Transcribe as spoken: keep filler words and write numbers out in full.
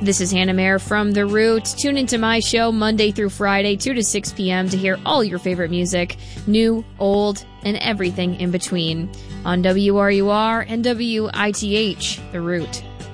This is Hannah Mayer from The Root. Tune into my show Monday through Friday, two to six p.m. to hear all your favorite music, new, old, and everything in between on W R U R and W I T H, The Root.